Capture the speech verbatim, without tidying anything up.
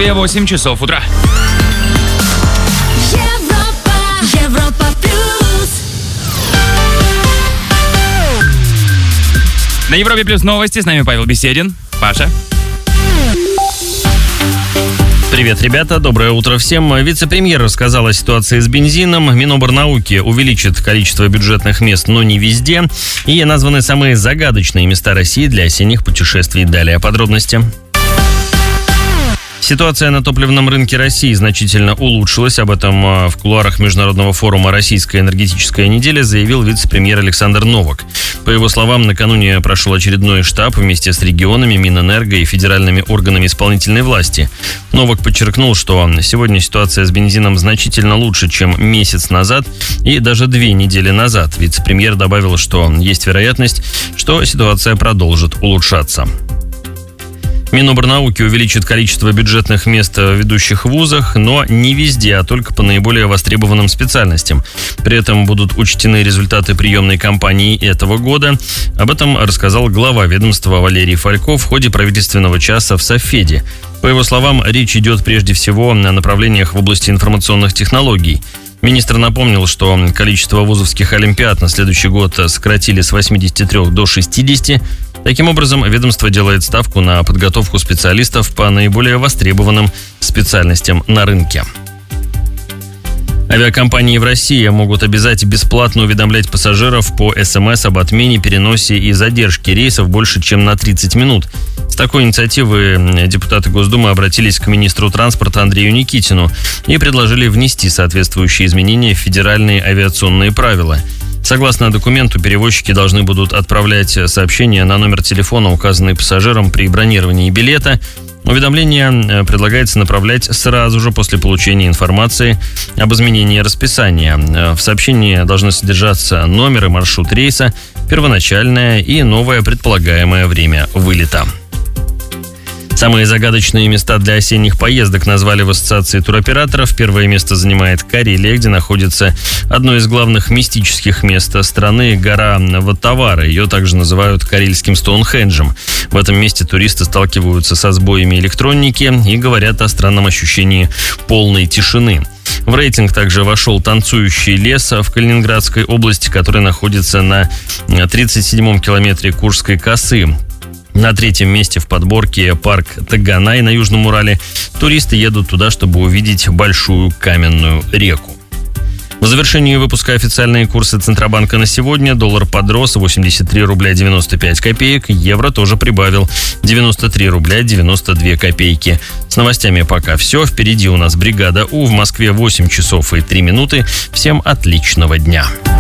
Москве восемь часов утра. Европа, Европа плюс. На Европе плюс новости. С нами Павел Беседин. Паша. Привет, ребята, доброе утро всем. Вице-премьер рассказал о ситуации с бензином. Миноборнауки увеличит количество бюджетных мест, но не везде. И названы самые загадочные места России для осенних путешествий. Далее подробности. Ситуация на топливном рынке России значительно улучшилась. Об этом в кулуарах Международного форума «Российская энергетическая неделя» заявил вице-премьер Александр Новак. По его словам, накануне прошел очередной штаб вместе с регионами, Минэнерго и федеральными органами исполнительной власти. Новак подчеркнул, что сегодня ситуация с бензином значительно лучше, чем месяц назад и даже две недели назад. Вице-премьер добавил, что есть вероятность, что ситуация продолжит улучшаться. Миноборнауки увеличит количество бюджетных мест в ведущих вузах, но не везде, а только по наиболее востребованным специальностям. При этом будут учтены результаты приемной кампании этого года. Об этом рассказал глава ведомства Валерий Фальков в ходе правительственного часа в Софеде. По его словам, речь идет прежде всего о направлениях в области информационных технологий. Министр напомнил, что количество вузовских олимпиад на следующий год сократили с восьмидесяти трёх до шестидесяти. Таким образом, ведомство делает ставку на подготовку специалистов по наиболее востребованным специальностям на рынке. Авиакомпании в России могут обязать бесплатно уведомлять пассажиров по СМС об отмене, переносе и задержке рейсов больше, чем на тридцать минут. С такой инициативой депутаты Госдумы обратились к министру транспорта Андрею Никитину и предложили внести соответствующие изменения в федеральные авиационные правила. Согласно документу, перевозчики должны будут отправлять сообщения на номер телефона, указанный пассажирам при бронировании билета. Уведомление предлагается направлять сразу же после получения информации об изменении расписания. В сообщении должны содержаться номер и маршрут рейса, первоначальное и новое предполагаемое время вылета. Самые загадочные места для осенних поездок назвали в Ассоциации туроператоров. Первое место занимает Карелия, где находится одно из главных мистических мест страны – гора Ваттавара. Ее также называют Карельским Стоунхенджем. В этом месте туристы сталкиваются со сбоями электроники и говорят о странном ощущении полной тишины. В рейтинг также вошел танцующий лес в Калининградской области, который находится на тридцать седьмом километре Куршской косы. На третьем месте в подборке парк Таганай на Южном Урале. Туристы едут туда, чтобы увидеть большую каменную реку. В завершении выпуска официальные курсы Центробанка на сегодня. Доллар подрос восемьдесят три рубля девяносто пять копеек. Евро тоже прибавил девяносто три рубля девяносто две копейки. С новостями пока все. Впереди у нас бригада У. В Москве восемь часов и три минуты. Всем отличного дня.